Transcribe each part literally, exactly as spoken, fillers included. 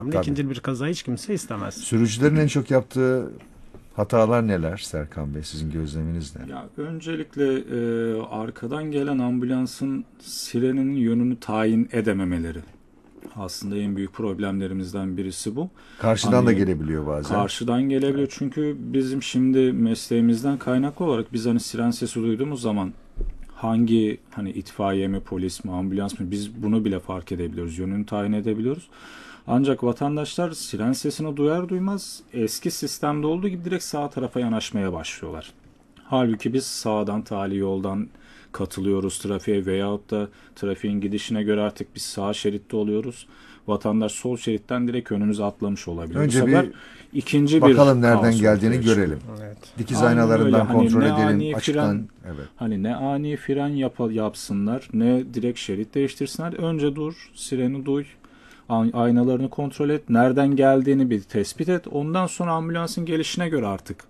Tabii. İkinci bir kaza hiç kimse istemez. Sürücülerin en çok yaptığı hatalar neler Serkan Bey? Sizin gözleminiz ne? Ya öncelikle e, arkadan gelen ambulansın sireninin yönünü tayin edememeleri. Aslında en büyük problemlerimizden birisi bu. Karşıdan Hani, da gelebiliyor bazen. Karşıdan gelebiliyor evet. Çünkü bizim şimdi mesleğimizden kaynaklı olarak biz hani siren sesi duyduğumuz zaman hangi hani itfaiye mi, polis mi, ambulans mı biz bunu bile fark edebiliyoruz. Yönünü tayin edebiliyoruz. Ancak vatandaşlar siren sesini duyar duymaz eski sistemde olduğu gibi direkt sağ tarafa yanaşmaya başlıyorlar. Halbuki biz sağdan tali yoldan katılıyoruz trafiğe veyahut da trafiğin gidişine göre artık biz sağ şeritte oluyoruz. Vatandaş sol şeritten direkt önümüze atlamış olabilir. Önce Bu sefer bir ikinci bakalım bir nereden kaos geldiğini ortaya görelim. Evet. Dikiz Aynen aynalarından öyle. Hani kontrol ne edelim. ani Açıktan. fren, Evet. Hani ne ani fren yap yapsınlar ne direkt şerit değiştirsinler. Önce dur, sireni duy. Aynalarını kontrol et. Nereden geldiğini bir tespit et. Ondan sonra ambulansın gelişine göre artık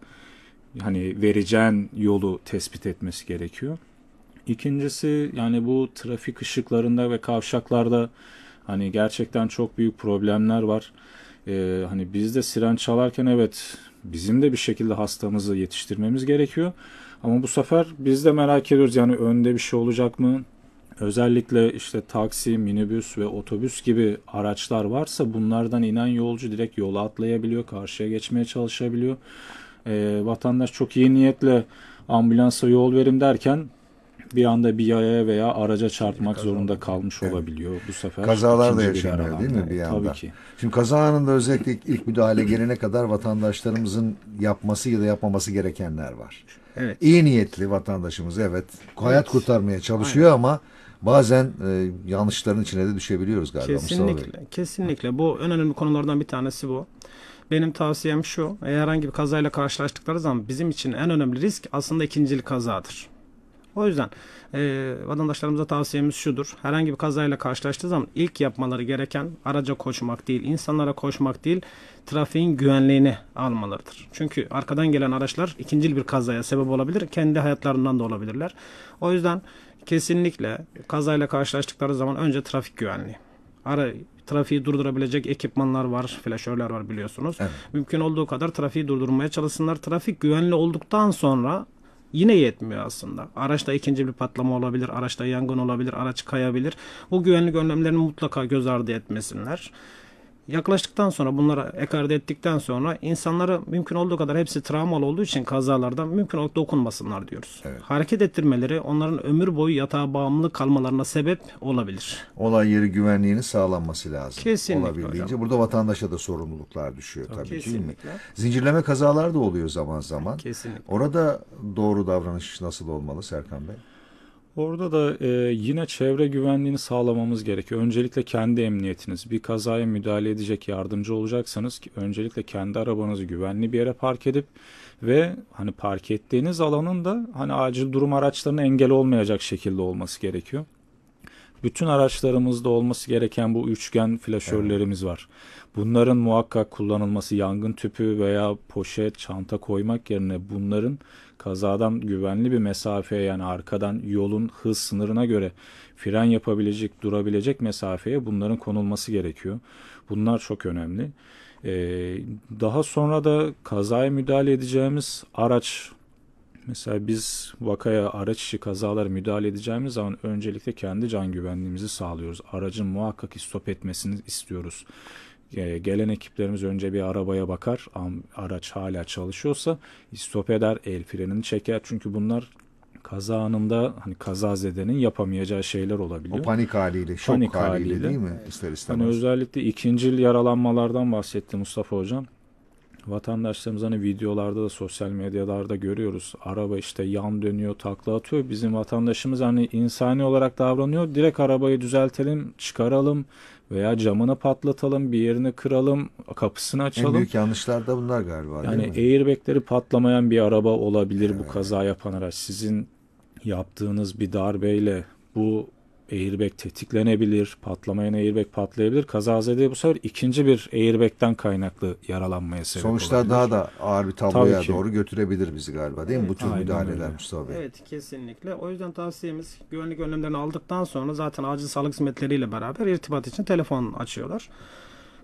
hani vereceğin yolu tespit etmesi gerekiyor. İkincisi yani bu trafik ışıklarında ve kavşaklarda hani gerçekten çok büyük problemler var. Ee, hani biz de siren çalarken evet bizim de bir şekilde hastamızı yetiştirmemiz gerekiyor. Ama bu sefer biz de merak ediyoruz yani önde bir şey olacak mı? Özellikle işte taksi, minibüs ve otobüs gibi araçlar varsa bunlardan inen yolcu direkt yola atlayabiliyor, karşıya geçmeye çalışabiliyor. Ee, vatandaş çok iyi niyetle ambulansa yol verim derken bir anda bir yaya veya araca çarpmak zorunda kalmış evet. olabiliyor. Bu sefer kazalar da ikinci yaşanıyor değil mi bir yandan? Tabii ki. Şimdi kaza anında özellikle ilk müdahale gelene kadar vatandaşlarımızın yapması ya da yapmaması gerekenler var. Evet. İyi niyetli vatandaşımız evet hayat Evet. kurtarmaya çalışıyor Aynen. ama bazen e, yanlışların içine de düşebiliyoruz galiba. Kesinlikle. Kesinlikle. Bu en önemli konulardan bir tanesi bu. Benim tavsiyem şu. Eğer herhangi bir kazayla karşılaştıkları zaman bizim için en önemli risk aslında ikincil kazadır. O yüzden e, vatandaşlarımıza tavsiyemiz şudur. Herhangi bir kazayla karşılaştığı zaman ilk yapmaları gereken araca koşmak değil, insanlara koşmak değil, trafiğin güvenliğini almalarıdır. Çünkü arkadan gelen araçlar ikincil bir kazaya sebep olabilir. Kendi hayatlarından da olabilirler. O yüzden kesinlikle kazayla karşılaştıkları zaman önce trafik güvenliği. Ara, trafiği durdurabilecek ekipmanlar var, flaşörler var biliyorsunuz. Evet. Mümkün olduğu kadar trafiği durdurmaya çalışsınlar. Trafik güvenli olduktan sonra yine yetmiyor aslında. Araçta ikinci bir patlama olabilir, araçta yangın olabilir, araç kayabilir. Bu güvenlik önlemlerini mutlaka göz ardı etmesinler. Yaklaştıktan sonra bunlara ekarte ettikten sonra insanlara mümkün olduğu kadar hepsi travmalı olduğu için kazalardan mümkün olarak dokunmasınlar diyoruz. Evet. Hareket ettirmeleri onların ömür boyu yatağa bağımlı kalmalarına sebep olabilir. Olay yeri güvenliğinin sağlanması lazım. Kesinlikle olabildiğince. hocam. Burada vatandaşa da sorumluluklar düşüyor tabii, tabii Kesinlikle. değil mi? Zincirleme kazalar da oluyor zaman zaman. Kesinlikle. Orada doğru davranış nasıl olmalı Serkan Bey? Orada da e, yine çevre güvenliğini sağlamamız gerekiyor. Öncelikle kendi emniyetiniz. Bir kazaya müdahale edecek yardımcı olacaksanız ki öncelikle kendi arabanızı güvenli bir yere park edip ve hani park ettiğiniz alanın da hani acil durum araçlarına engel olmayacak şekilde olması gerekiyor. Bütün araçlarımızda olması gereken bu üçgen flaşörlerimiz evet. var. Bunların muhakkak kullanılması, yangın tüpü veya poşet, çanta koymak yerine bunların kazadan güvenli bir mesafeye yani arkadan yolun hız sınırına göre fren yapabilecek, durabilecek mesafeye bunların konulması gerekiyor. Bunlar çok önemli. Ee, daha sonra da kazaya müdahale edeceğimiz araç, mesela biz vakaya araç içi kazalara müdahale edeceğimiz zaman öncelikle kendi can güvenliğimizi sağlıyoruz. Aracın muhakkak stop etmesini istiyoruz. Gelen ekiplerimiz önce bir arabaya bakar. Araç hala çalışıyorsa stop eder, el frenini çeker. Çünkü bunlar kaza anında hani kazazedenin yapamayacağı şeyler olabiliyor. O panik haliyle, şok panik haliyle, haliyle değil mi? İster istemez. Hani özellikle ikincil yaralanmalardan bahsetti Mustafa Hocam. Vatandaşlarımız hani videolarda da sosyal medyalarda görüyoruz. Araba işte yan dönüyor, takla atıyor. Bizim vatandaşımız hani insani olarak davranıyor. Direkt arabayı düzeltelim, çıkaralım veya camını patlatalım, bir yerini kıralım, kapısını açalım. En büyük yanlışlar da bunlar galiba yani değil mi? airbagleri patlamayan bir araba olabilir evet. bu kaza yapan araç. Sizin yaptığınız bir darbeyle bu airbag tetiklenebilir, patlamayan airbag patlayabilir. Kazazede bu sefer ikinci bir airbag'ten kaynaklı yaralanmaya sebep Sonuçta olabilir. daha da ağır bir tabloya doğru götürebilir bizi galiba değil evet, mi bu tür müdahaleler öyle. Mustafa Bey? Evet kesinlikle. O yüzden tavsiyemiz güvenlik önlemlerini aldıktan sonra zaten acil sağlık hizmetleriyle beraber irtibat için telefon açıyorlar.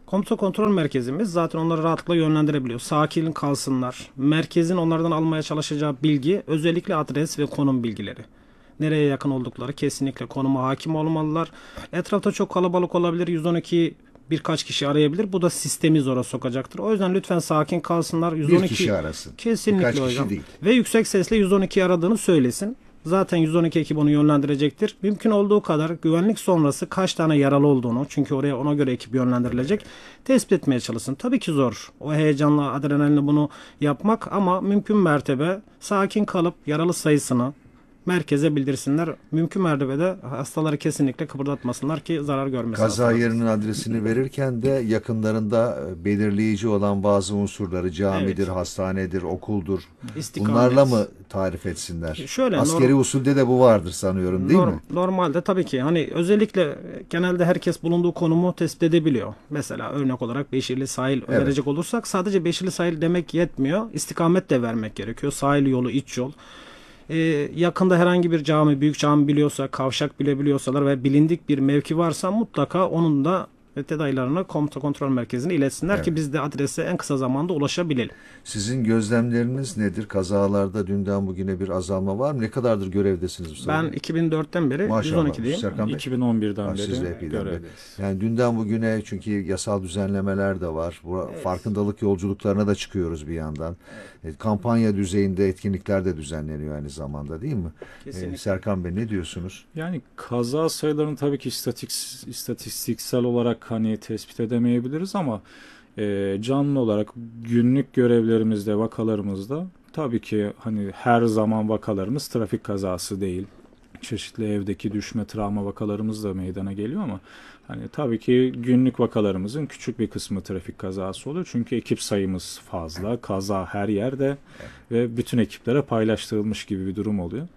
Komuta kontrol merkezimiz zaten onları rahatlıkla yönlendirebiliyor. Sakin kalsınlar. Merkezin onlardan almaya çalışacağı bilgi özellikle adres ve konum bilgileri. Nereye yakın oldukları, kesinlikle konuma hakim olmalılar. Etrafta çok kalabalık olabilir. yüz on iki birkaç kişi arayabilir. Bu da sistemi zora sokacaktır. O yüzden lütfen sakin kalsınlar. yüz on iki Bir kişi arasın. Kesinlikle Birkaç kişi hocam. değil. Ve yüksek sesle yüz on ikiyi aradığını söylesin. Zaten yüz on iki ekip onu yönlendirecektir. Mümkün olduğu kadar güvenlik sonrası kaç tane yaralı olduğunu, çünkü oraya ona göre ekip yönlendirilecek, tespit etmeye çalışsın. Tabii ki zor. O heyecanla, adrenalinle bunu yapmak, ama mümkün mertebe sakin kalıp yaralı sayısını merkeze bildirsinler. Mümkün mertebede hastaları kesinlikle kıpırdatmasınlar ki zarar görmesin. Kaza hastalar. yerinin adresini verirken de yakınlarında belirleyici olan bazı unsurları, camidir, Evet. hastanedir, okuldur. İstikamet. Bunlarla mı tarif etsinler? Şöyle, Askeri norm- usulde de bu vardır sanıyorum, değil Norm- mi? Normalde tabii ki hani özellikle genelde herkes bulunduğu konumu tespit edebiliyor. Mesela örnek olarak Beşirli sahil Evet. verecek olursak, sadece Beşirli sahil demek yetmiyor. İstikamet de vermek gerekiyor. Sahil yolu, iç yol. Ee, yakında herhangi bir cami, büyük cami biliyorsa, kavşak bilebiliyorsalar ve bilindik bir mevki varsa mutlaka onun da tedavilerini komuta kontrol merkezine iletsinler Evet. ki biz de adrese en kısa zamanda ulaşabilelim. Sizin gözlemleriniz nedir? Kazalarda dünden bugüne bir azalma var mı? Ne kadardır görevdesiniz Mustafa Ben Bey? iki bin dörtten beri Maşallah. yüz on ikideyim. Serkan Bey? iki bin on birden Ha, siz de beri epeyden beri. görevdeyiz. Yani dünden bugüne, çünkü yasal düzenlemeler de var. Bu farkındalık yolculuklarına da çıkıyoruz bir yandan. E, kampanya düzeyinde etkinlikler de düzenleniyor aynı zamanda, değil mi? Kesinlikle. E, Serkan Bey, ne diyorsunuz? Yani kaza sayılarını tabii ki istatik, istatistiksel olarak hani tespit edemeyebiliriz ama e, canlı olarak günlük görevlerimizde, vakalarımızda tabii ki hani her zaman vakalarımız trafik kazası değil. Çeşitli evdeki düşme, travma vakalarımız da meydana geliyor ama hani tabii ki günlük vakalarımızın küçük bir kısmı trafik kazası oluyor. Çünkü ekip sayımız fazla, kaza her yerde ve bütün ekiplere paylaştırılmış gibi bir durum oluyor.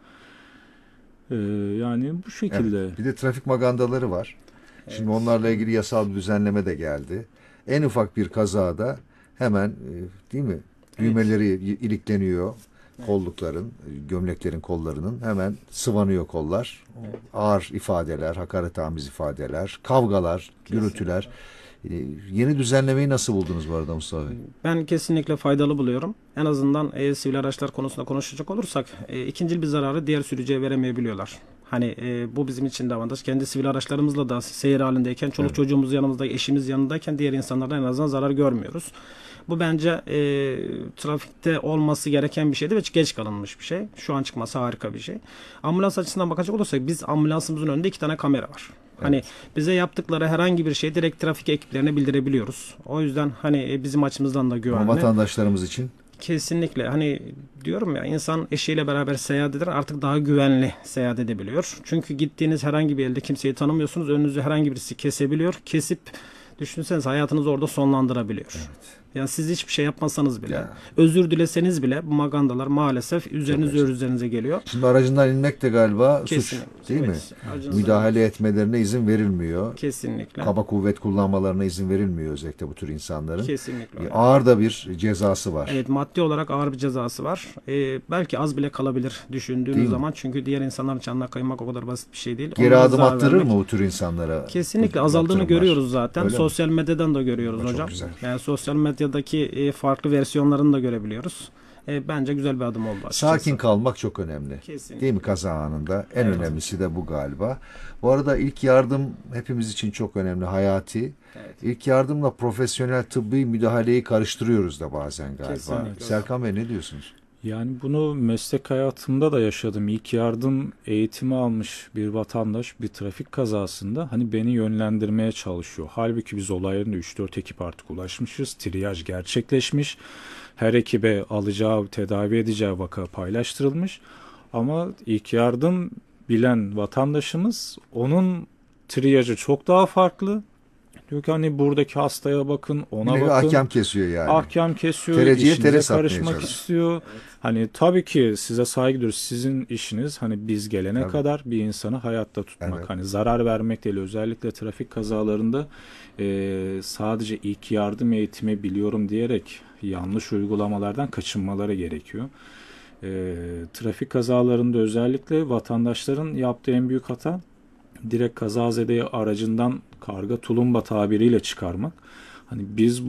Ee, yani bu şekilde. Evet. Bir de trafik magandaları var. Şimdi onlarla ilgili yasal bir düzenleme de geldi. En ufak bir kazada hemen, e, değil mi? Düğmeleri ilikleniyor. Kollukların, gömleklerin kollarının hemen sıvanıyor kollar. Ağır ifadeler, hakaretamiz ifadeler, kavgalar, gürültüler. E, Yeni düzenlemeyi nasıl buldunuz bu arada Mustafa Bey? Ben kesinlikle faydalı buluyorum. En azından e, sivil araçlar konusunda konuşacak olursak e, ikincil bir zararı diğer sürücüye veremeyebiliyorlar. Hani e, bu bizim için de avantaj. Kendi sivil araçlarımızla da seyir halindeyken, çoluk Evet. çocuğumuz yanımızda, eşimiz yanındayken diğer insanlardan en azından zarar görmüyoruz. Bu bence e, trafikte olması gereken bir şeydi ve geç kalınmış bir şey. Şu an çıkması harika bir şey. Ambulans açısından bakacak olursak, biz ambulansımızın önünde iki tane kamera var. Hani bize yaptıkları herhangi bir şeyi direkt trafik ekiplerine bildirebiliyoruz. O yüzden hani e, bizim açımızdan da güvenli. Ama vatandaşlarımız için Kesinlikle. Hani diyorum ya, insan eşiyle beraber seyahat eder, artık daha güvenli seyahat edebiliyor. Çünkü gittiğiniz herhangi bir yerde kimseyi tanımıyorsunuz. Önünüzü herhangi birisi kesebiliyor. Kesip düşünseniz hayatınızı orada sonlandırabiliyor. Yani siz hiçbir şey yapmasanız bile, Ya. özür dileseniz bile bu magandalar maalesef üzerinize acı. üzerinize geliyor. şimdi aracından inmek de galiba Kesinlikle. suç, değil mi? Evet, aracınızdan Müdahale etmelerine izin verilmiyor. Kesinlikle. Kaba kuvvet kullanmalarına izin verilmiyor özellikle bu tür insanların. Kesinlikle. öyle. Ağır da bir cezası var. Evet, maddi olarak ağır bir cezası var. Ee, belki az bile kalabilir düşündüğünüz Değil mi? zaman. Çünkü diğer insanların canına kaymak o kadar basit bir şey değil. Geri Onlara adım zarar attırır vermek- mı bu tür insanlara? Kesinlikle Bu azaldığını yaptırımlar? görüyoruz zaten. Öyle mi? Sosyal medyadan da görüyoruz Çok hocam. güzel. Yani sosyal medyadaki e, farklı versiyonlarını da görebiliyoruz. E, bence güzel bir adım oldu açıkçası. Sakin kalmak çok önemli. Kesinlikle. Değil mi kaza anında? En Evet. önemlisi de bu galiba. Bu arada ilk yardım hepimiz için çok önemli, hayati. Evet. İlk yardımla profesyonel tıbbi müdahaleyi karıştırıyoruz da bazen galiba. Kesinlikle. Serkan Bey, ne diyorsunuz? Yani bunu meslek hayatımda da yaşadım. İlk yardım eğitimi almış bir vatandaş bir trafik kazasında hani beni yönlendirmeye çalışıyor. Halbuki biz olay yerine üç dört ekip artık ulaşmışız. Triyaj gerçekleşmiş. Her ekibe alacağı, tedavi edeceği vaka paylaştırılmış. Ama ilk yardım bilen vatandaşımız, onun triyajı çok daha farklı. Diyor ki hani buradaki hastaya bakın, ona Bir nevi bakın. ahkam kesiyor yani. Ahkam kesiyor, Tereciye işinize tere satmaya karışmak çalışıyor. istiyor. Hani tabii ki size saygı duyuyoruz. Sizin işiniz hani biz gelene Tabii. kadar bir insanı hayatta tutmak. Evet. Hani zarar vermek değil. Özellikle trafik kazalarında e, sadece ilk yardım eğitimi biliyorum diyerek yanlış uygulamalardan kaçınmaları gerekiyor. E, trafik kazalarında özellikle vatandaşların yaptığı en büyük hata direkt kazazedeyi aracından karga tulumba tabiriyle çıkarmak. Hani biz